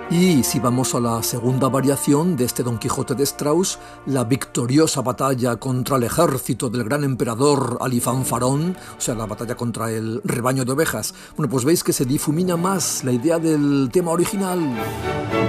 Y si vamos a la segunda variación de este Don Quijote de Strauss, la victoriosa batalla contra el ejército del gran emperador Alifanfarón, o sea, la batalla contra el rebaño de ovejas, bueno, pues veis que se difumina más la idea del tema original.